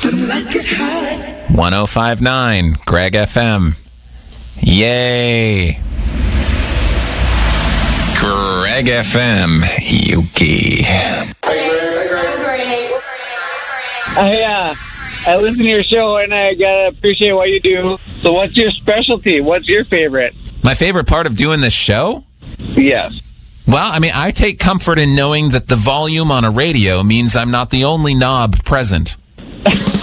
105.9 Greg FM. Yay. Greg FM, Yuki. I listen to your show and I gotta appreciate what you do. So what's your specialty? What's your favorite? My favorite part of doing this show? Yes. Well, I mean, I take comfort in knowing that the volume on a radio means I'm not the only knob present.